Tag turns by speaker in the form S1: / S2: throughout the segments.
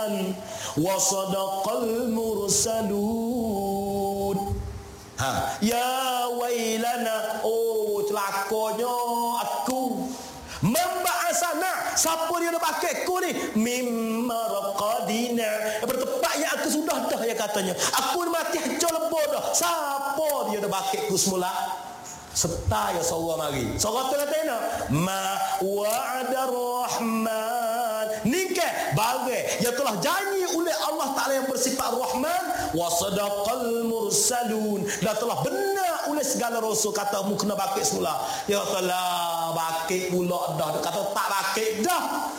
S1: wa sadaqal mursalun. Ya wailana, oh celakonya aku. Memba'asana, siapa dia nak pakai aku ni? Mimma raqadina, bertepat yang aku sudah dah yang katanya. Aku mati hancur lebur dah. Siapa dia nak pakai aku semula? Serta ya seorang mari. Seorang tu kata nak ma wa'ada rahman. Nikah bagai yang telah janji oleh Allah Ta'ala yang bersifat Rahman, wa sadaqal mursalun, dan telah benar oleh segala rasul. Kata mu kena bakit semula. Ya Allah, bakit pula dah. Kata tak bakit dah.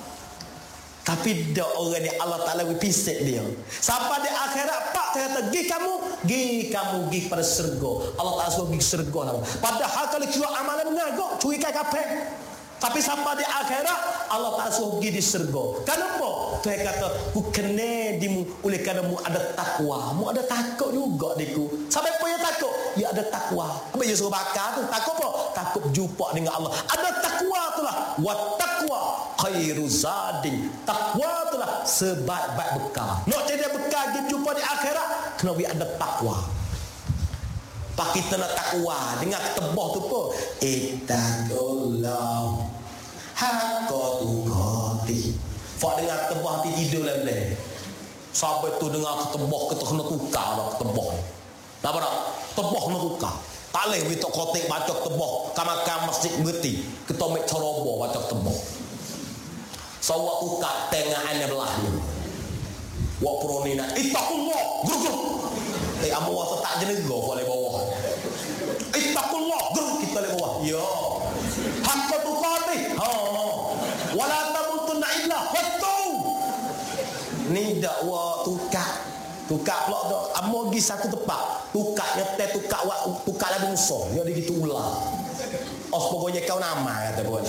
S1: Tapi dah orang ni Allah Ta'ala pisik dia. Sampai di akhirat pak kata gi kamu pada syurga. Allah Ta'ala suruh gi syurga lah. Padahal kalau kita amalan mengagak curi kai kapek. Tapi sampai di akhirat Allah Ta'ala suruh pergi di syurga. Kenapa? Tuhan kata bukan dimu oleh kerana mu ada takwa. Mu ada takut juga diku. Sampai apa yang takut? Ya ada takwa. Apa yang suruh bakar tu? Takut apa? Takut jumpa dengan Allah. Ada takwa tu lah. Wa taqwa khairu zadin. Takwa tu lah sebaik-baik bekal. Nak jadi bekal kita jumpa di akhirat, kena ada takwa. Pak kita nak takwa dengan ketebah tu apa? Ittaqullah haqqa tuqatih. Pak dengan ketebah hati tidur leleh. Sampai tu dengan ketebah kita kena tukar dah ketebah. Apa tak? Ketebah kena tukar. Tak boleh kita kotik baca ketebah. Kamakam masjid berti. Kita ambil ceroboh baca ketebah. Sawak tukar tengah ane belah dia. Wak peronina. Ittaqullah. Guru. Amu wasa tak jenega boleh bawah. Ittaqullah. Kita le bawah. Ya. Haqqa tuqatih. Wala tamutunna illa wattu. Ni dakwa tukar. Tukar pula tu. Amu pergi satu tempat. Tukar nyetel tukar lagu musuh. Dia gitu ulang. Os pokoknya kau nama kata pun.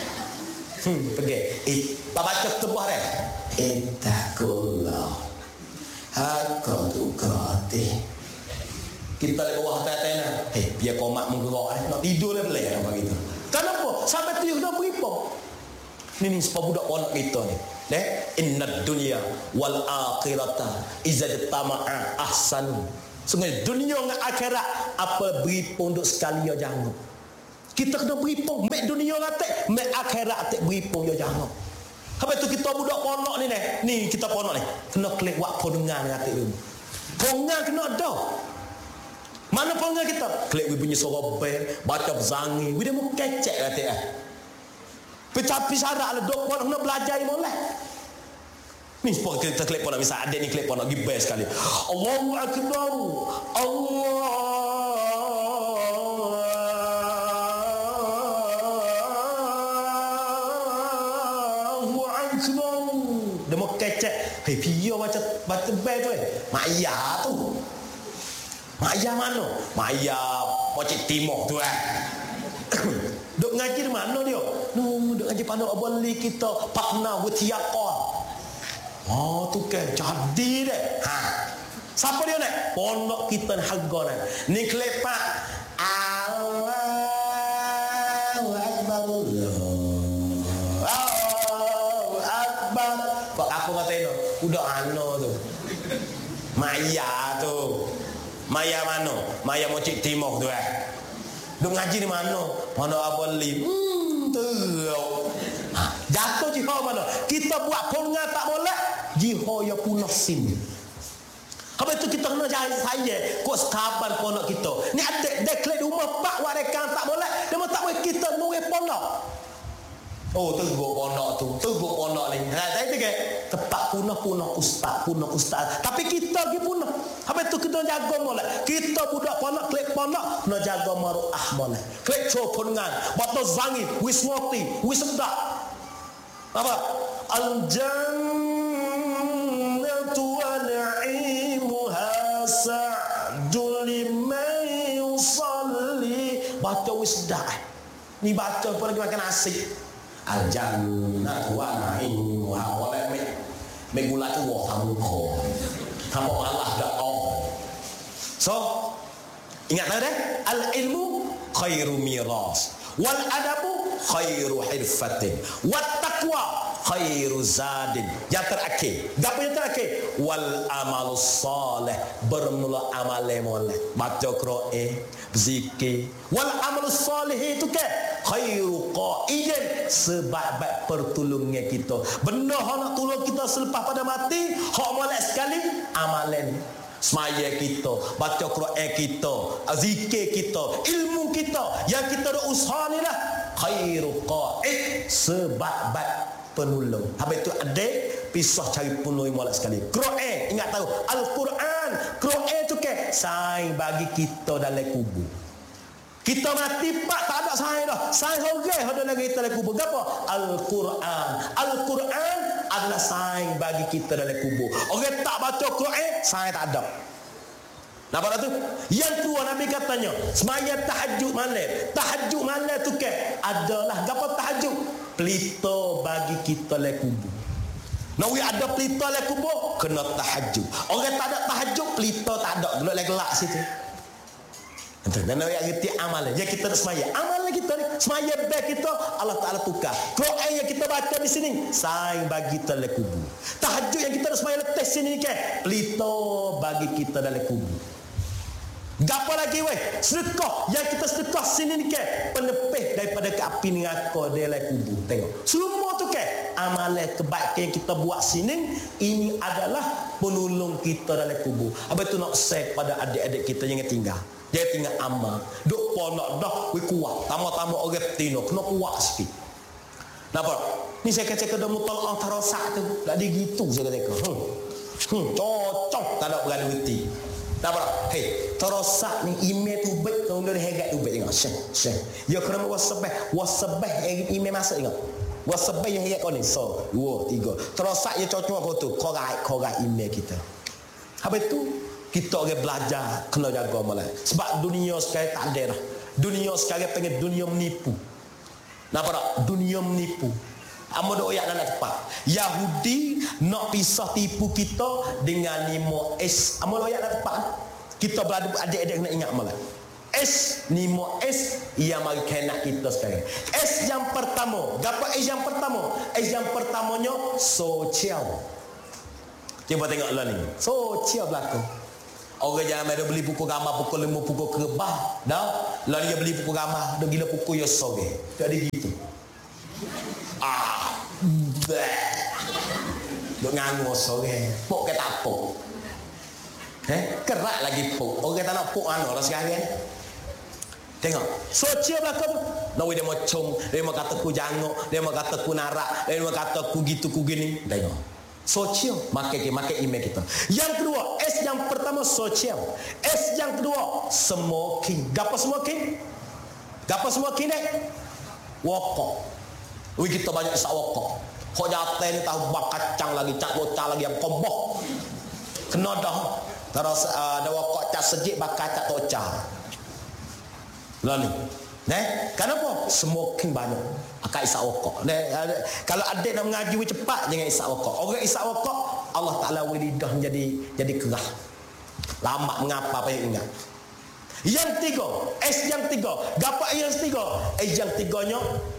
S1: Pergi. Baca tebah dah. Ittaqullah haqqa tuqatih. Kita le bawah tanya. Biar komak menggerak nak tidur le boleh apa gitu. Kenapa? Sampai tiup dah beripong. Ni sebab budak anak kita ni. Innad dunya wal akhirata iza tama'a ahsanu. Sungguh dunia dengan akhirat apa beripong duk sekali ya jangan. Kita kena beripong mek dunia ngatek, mek akhirat atek beripong ya jangan. Habis tu kita budak ponok ni ni kita ponok ni kena klik wak pongan ngatek dulu. Pongan kena ada. Mana pongan kita? Klik bunyi suara bel, baca bezangi, we dia mau kecek ngatek ah. Tapi syarat lah dok ponok nak belajar ni boleh. Ni sebab kita klik ponok misal adik ni klik ponok gi best sekali. Allahu akbar. Dia mau kecek. Pia baca bel tu Mak Ayah tu. Mak Ayah mana? Mak Ayah Pocik Timur tu Duk ngaji di mana dia? Duk ngaji pada abali kita partner wutiaqah. Oh tu kan jadi deh. Siapa dia ni? Pondok kita ni harga ni. Ni kelepak. Allahu akbar. Allahu akbar. Kok aku ngatain udah ano tu. Maya tu. Maya mana? Maya Mocik Timur tu Duk ngaji di mana? Mana abali. Teruk. Jatuh jihad mana? Kita buat pongan tak boleh. Jihad ya punah sim. Habis tu kita kena cari saya. Kok sekaban ponok kita. Ni adik deklarasi rumah pak warekan tak boleh. Dia tak boleh kita nuwe ponok. Oh teruk ponok tu. Teruk ponok ni. Saya tu ke tempat punah ustaz. Tapi kita pergi punah. Habis tu kita jaga molek. Kita budak ponok klik ponok kena jaga maruah molek. Klik copongan, bato zangi, wiswati, wisdak. Apa? Al-jannatu wa na'imuha sa'dul liman yusalli. Baca wisdak. Ni baca pun lagi makan nasi. Al-jannatu wa na'imuha wa megula tu wa kamu ko. Kamu Allah dah on. So, ingat tak al-ilmu khairu miras wal adabu khairu hirfatin wat taqwa khairu zadin. Yang terakhir, gapo yang terakhir? Wal amalus saleh, bermula amal molek, baca Quran, zikir. Wal amalus saleh itu ke khairu qaidin, sebab pertolongan kita. Benda hak nak tolong kita selepas pada mati, hak molek sekali amalan. Semaya kita, baca Quran kita, zikir kita, ilmu kita, yang kita ada usaha ni lah khairu qaid, sebab penolong. Habis itu ada pisah cari penolong molek sekali. Quran, ingat tahu Al-Quran. Quran tu ke saing bagi kita dalam kubur. Kita mati pak tak ada saing dah. Saing sorang ada lagi kita dalam kubur. Gapo? Al-Quran. Al-Quran adalah saing bagi kita dalam kubur. Orang tak baca Quran, saing tak ada. Nampak tu? Yang kedua Nabi katanya, semaya tahajud malam. Tahajud malam tu ke adalah gapo tahajud? Pelita bagi kita dalam kubur. Nawi ada pelita dalam kubur, kena tahajud. Orang tak ada tahajud, pelita tak ada, gelak-gelak situ. Dan nak reti amalan yang kita nak semaya. Amalan kita ni semaya baik kita Allah Taala tukar. Quran yang kita baca di sini saing bagi kita dalam kubur. Tahajud yang kita nak semaya letak sini ke pelita bagi kita dalam kubur. Gapo lagi weh? Sedekah yang kita sedekah sini ni ke penepih daripada ke api neraka dalam kubur. Tengok. Semua tu ke amalan kebaikan yang kita buat sini, ini adalah penolong kita dalam kubur. Apa tu nak share pada adik-adik kita yang tinggal. Dia tinggal amal. Duk ponok dah, we kuat. Tambah-tambah orang tino, kena kuat sikit. Nampak? Ni saya kata dah mutalaah tarasak tu. Tak ada gitu saya kata. Cocok tak ada berada reti. Nampak? Hei, tarasak ni email tu baik, kau dah hegat tu baik tengok. Syekh. Ya kena wasabah email masuk tengok. Wasabah yang hegat kau ni. So, 2 3. Tarasak ya cocok apa tu? Korang email kita. Habis tu kita orang belajar kena jaga malam. Sebab dunia sekarang tak ada dah. Dunia sekarang pengen dunia menipu. Nampak tak? Dunia menipu. Amal doa yang nak cepat. Yahudi nak pisah tipu kita dengan 5S. Amal doa yang nak cepat. Kita berada adik-adik nak ingat malam. S 5S yang mari kena kita sekarang. S yang pertama. Gapo S yang pertama? S yang pertamanya sosial. Cuba tengok lah ni. Sosial belakang. Orang jangan ada beli buku gambar pukul 5 pukul kerebah dah lalu dia beli buku gambar dah gila pukul ya sore jadi gitu duk ngangur sore pok ke tak pok kerak lagi pok orang tak nak pok lah sekarang tengok sosial belakang tu lalu dia macam dia mau kata ku jangok dia mau kata ku narak dia mau kata ku gitu ku gini tengok sosial makai email kita. Yang kedua, S yang pertama sosial. S yang kedua smoking. Gapo smoking? Gapo smoking ni? Wokok. Kita banyak isak wokok. Kok jatuh ni tahu bak kacang lagi, cak bocah lagi yang komboh. Kena dah. Terus ada wokok cak sejik bakal cak tocah. Lalu kenapa? Smoking banyak. Akak isak wokok. Kalau adik nak mengaji cepat jangan isak wokok. Orang isak wokok Allah Taala lidah jadi kerah. Lama mengapa apa yang ingat. Yang tiga, S yang tiga. Gapo yang tiga? S yang tiganya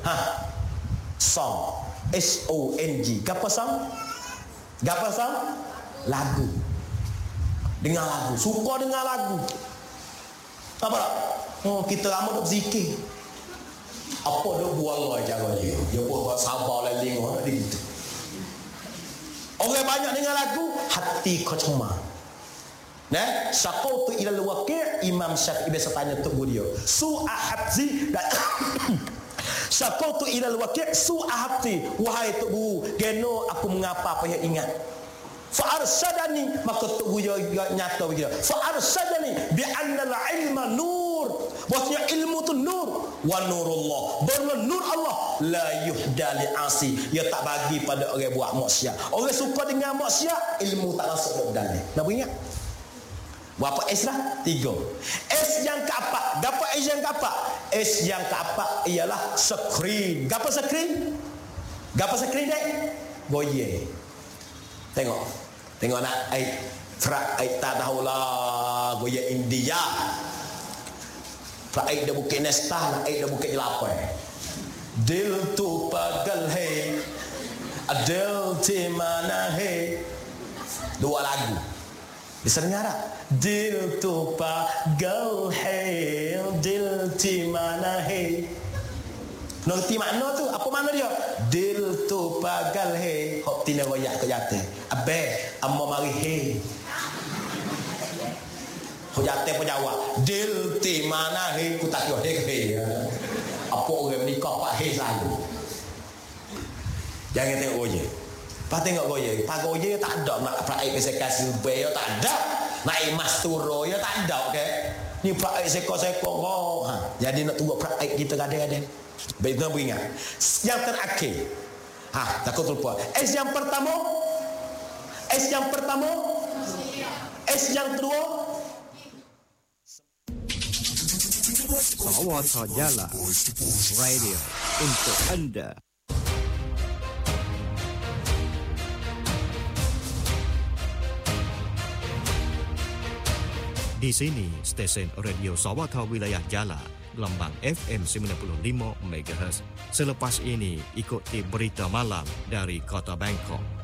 S1: song. SONG. Gapo song? Gapo song? Lagu. Dengar lagu. Suka dengar lagu. Apa tak? Kita lama duk zikir. Apa dia buat lah cara dia. Dia buat sabar leling orang dia gitu. Orang banyak dengar lagu, hati kau cemar. Syaqautu ilal waqi' Imam Syafi'i biasa tanya tok dia. Su'ahati dan syaqautu ilal waqi' su'ahati. Wahai tok guru, geno aku mengapa apa yang ingat. Fa'arsadani maka tok guru nyata begitu. Fa'arsadani bi anna al-ilma nur. Maksudnya ilmu tu nur wa nurullah. Nur Allah la yuhda li asi. Dia tak bagi pada orang buat maksiat. Orang suka dengan maksiat, ilmu tak masuk dalam. Nak ingat? Berapa S lah? 3. S yang keempat. Gapo S yang keempat? S yang keempat ialah screen. Gapo screen? Gapo screen dek? Boye. Tengok nak ai tak tahulah goye India. Air dah bukit Nesta, air dah bukit Jelapai. Dil tu pagal hai, Adil ti mana he. Dua lagu. Bisa dengar tak? Dil tu pagal he, dil ti mana he. Ngerti makna tu? Apa makna dia? Dil tu pagal he, hok tina royak ke jate. Abe, amma mari he. Hok jate pun jawab, dil ti mana he, ku tak yo he. Apa orang menikah pak he selalu. Jangan tengok je. Pas tengok goye, pak goye tak ada nak praik sekasi bayo tak ada. Naik mas turo ya tak ada okey. Ni praik seko-seko. Jadi nak tunggu praik kita kadang-kadang. Baik kita beringat. Yang terakhir. Takut lupa. S yang pertama. S yang pertama. S yang kedua.
S2: Sawata Jala Radio untuk anda. Di sini stesen radio Sawata Wilayah Jala, gelombang FM 95 MHz. Selepas ini ikuti berita malam dari Kota Bangkok.